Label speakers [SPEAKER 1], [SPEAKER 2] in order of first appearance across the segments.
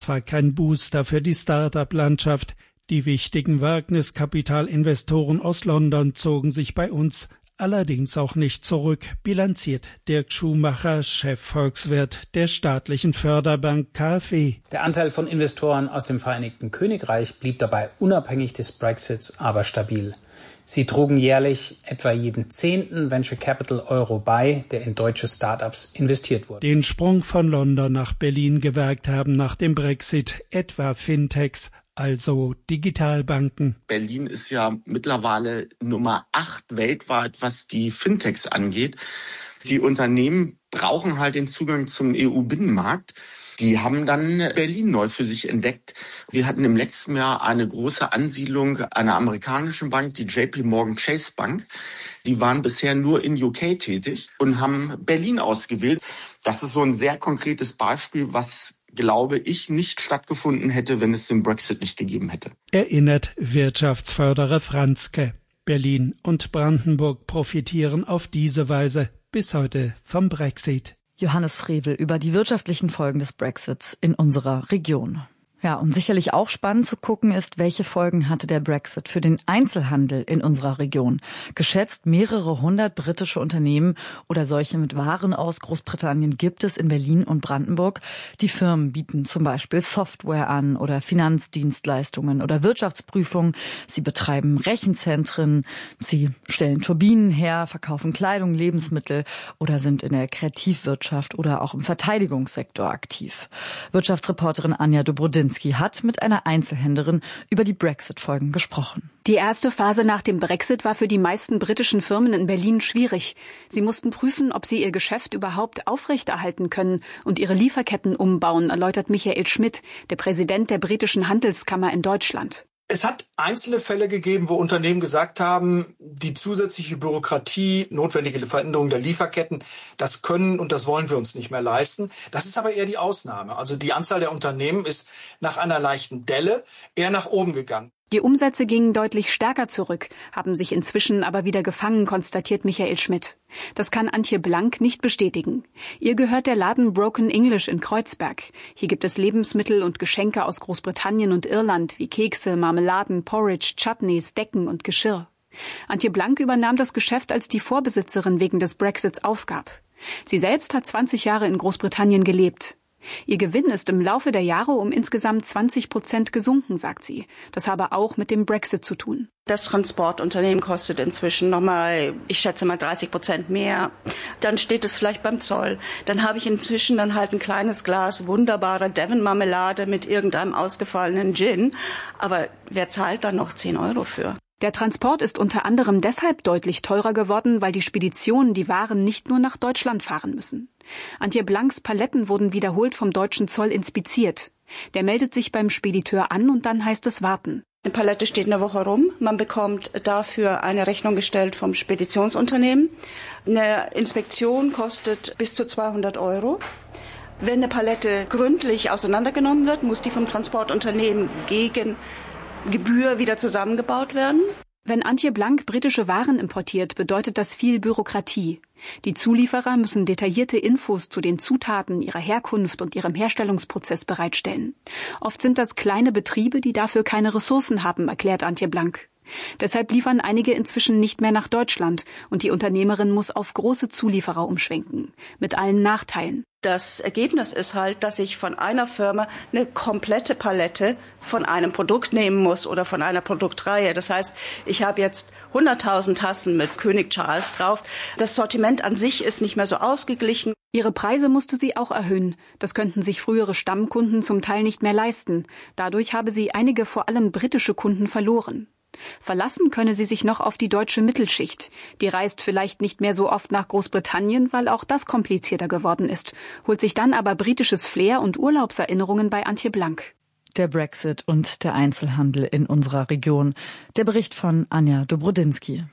[SPEAKER 1] War kein Booster für die Start-up-Landschaft. Die wichtigen Wagniskapitalinvestoren aus London zogen sich bei uns allerdings auch nicht zurück, bilanziert Dirk Schumacher, Chefvolkswirt der staatlichen Förderbank KfW.
[SPEAKER 2] Der Anteil von Investoren aus dem Vereinigten Königreich blieb dabei unabhängig des Brexits aber stabil. Sie trugen jährlich etwa jeden 10. Venture Capital Euro bei, der in deutsche Startups investiert wurde.
[SPEAKER 1] Den Sprung von London nach Berlin gewagt haben nach dem Brexit etwa Fintechs, also Digitalbanken.
[SPEAKER 3] Berlin ist ja mittlerweile Nummer 8 weltweit, was die Fintechs angeht. Die Unternehmen brauchen halt den Zugang zum EU-Binnenmarkt. Die haben dann Berlin neu für sich entdeckt. Wir hatten im letzten Jahr eine große Ansiedlung einer amerikanischen Bank, die JP Morgan Chase Bank. Die waren bisher nur in UK tätig und haben Berlin ausgewählt. Das ist so ein sehr konkretes Beispiel, was, glaube ich, nicht stattgefunden hätte, wenn es den Brexit nicht gegeben hätte.
[SPEAKER 1] Erinnert Wirtschaftsförderer Franzke. Berlin und Brandenburg profitieren auf diese Weise bis heute vom Brexit.
[SPEAKER 4] Johannes Frevel über die wirtschaftlichen Folgen des Brexits in unserer Region. Ja, und sicherlich auch spannend zu gucken ist, welche Folgen hatte der Brexit für den Einzelhandel in unserer Region. Geschätzt mehrere 100 britische Unternehmen oder solche mit Waren aus Großbritannien gibt es in Berlin und Brandenburg. Die Firmen bieten zum Beispiel Software an oder Finanzdienstleistungen oder Wirtschaftsprüfungen. Sie betreiben Rechenzentren, sie stellen Turbinen her, verkaufen Kleidung, Lebensmittel oder sind in der Kreativwirtschaft oder auch im Verteidigungssektor aktiv. Wirtschaftsreporterin Anja Dobrodinsky hat mit einer Einzelhändlerin über die Brexit-Folgen gesprochen.
[SPEAKER 5] Die erste Phase nach dem Brexit war für die meisten britischen Firmen in Berlin schwierig. Sie mussten prüfen, ob sie ihr Geschäft überhaupt aufrechterhalten können und ihre Lieferketten umbauen, erläutert Michael Schmidt, der Präsident der britischen Handelskammer in Deutschland.
[SPEAKER 6] Es hat einzelne Fälle gegeben, wo Unternehmen gesagt haben, die zusätzliche Bürokratie, notwendige Veränderung der Lieferketten, das können und das wollen wir uns nicht mehr leisten. Das ist aber eher die Ausnahme. Also die Anzahl der Unternehmen ist nach einer leichten Delle eher nach oben gegangen.
[SPEAKER 5] Die Umsätze gingen deutlich stärker zurück, haben sich inzwischen aber wieder gefangen, konstatiert Michael Schmidt. Das kann Antje Blank nicht bestätigen. Ihr gehört der Laden Broken English in Kreuzberg. Hier gibt es Lebensmittel und Geschenke aus Großbritannien und Irland, wie Kekse, Marmeladen, Porridge, Chutneys, Decken und Geschirr. Antje Blank übernahm das Geschäft, als die Vorbesitzerin wegen des Brexits aufgab. Sie selbst hat 20 Jahre in Großbritannien gelebt. Ihr Gewinn ist im Laufe der Jahre um insgesamt 20% gesunken, sagt sie. Das habe auch mit dem Brexit zu tun.
[SPEAKER 7] Das Transportunternehmen kostet inzwischen nochmal, ich schätze mal 30% mehr. Dann steht es vielleicht beim Zoll. Dann habe ich inzwischen dann halt ein kleines Glas wunderbare Devon-Marmelade mit irgendeinem ausgefallenen Gin. Aber wer zahlt dann noch 10 Euro für?
[SPEAKER 5] Der Transport ist unter anderem deshalb deutlich teurer geworden, weil die Speditionen die Waren nicht nur nach Deutschland fahren müssen. Antje Blanks Paletten wurden wiederholt vom deutschen Zoll inspiziert. Der meldet sich beim Spediteur an und dann heißt es warten.
[SPEAKER 7] Eine Palette steht eine Woche rum. Man bekommt dafür eine Rechnung gestellt vom Speditionsunternehmen. Eine Inspektion kostet bis zu 200 Euro. Wenn eine Palette gründlich auseinandergenommen wird, muss die vom Transportunternehmen gegen Gebühr wieder zusammengebaut werden.
[SPEAKER 5] Wenn Antje Blank britische Waren importiert, bedeutet das viel Bürokratie. Die Zulieferer müssen detaillierte Infos zu den Zutaten, ihrer Herkunft und ihrem Herstellungsprozess bereitstellen. Oft sind das kleine Betriebe, die dafür keine Ressourcen haben, erklärt Antje Blank. Deshalb liefern einige inzwischen nicht mehr nach Deutschland und die Unternehmerin muss auf große Zulieferer umschwenken. Mit allen Nachteilen.
[SPEAKER 7] Das Ergebnis ist halt, dass ich von einer Firma eine komplette Palette von einem Produkt nehmen muss oder von einer Produktreihe. Das heißt, ich habe jetzt 100.000 Tassen mit König Charles drauf. Das Sortiment an sich ist nicht mehr so ausgeglichen.
[SPEAKER 5] Ihre Preise musste sie auch erhöhen. Das könnten sich frühere Stammkunden zum Teil nicht mehr leisten. Dadurch habe sie einige vor allem britische Kunden verloren. Verlassen könne sie sich noch auf die deutsche Mittelschicht. Die reist vielleicht nicht mehr so oft nach Großbritannien, weil auch das komplizierter geworden ist, holt sich dann aber britisches Flair und Urlaubserinnerungen bei Antje Blank.
[SPEAKER 4] Der Brexit und der Einzelhandel in unserer Region. Der Bericht von Anja Dobrodinsky.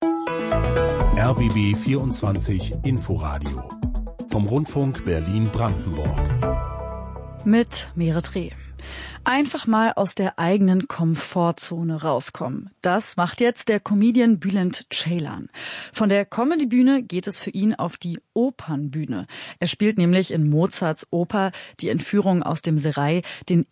[SPEAKER 8] RBB 24 Inforadio vom Rundfunk Berlin-Brandenburg.
[SPEAKER 4] Mit Merit Reh. Einfach mal aus der eigenen Komfortzone rauskommen. Das macht jetzt der Comedian Bülent Ceylan. Von der Comedy-Bühne geht es für ihn auf die Opernbühne. Er spielt nämlich in Mozarts Oper Die Entführung aus dem Serail den